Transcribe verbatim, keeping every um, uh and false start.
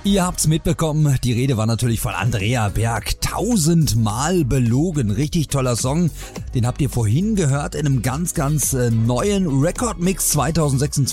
Ihr habt's mitbekommen, die Rede war natürlich von Andrea Berg. Tausendmal belogen, richtig toller Song. Den habt ihr vorhin gehört in einem ganz, ganz äh, neuen Record Mix zwanzig sechsundzwanzig.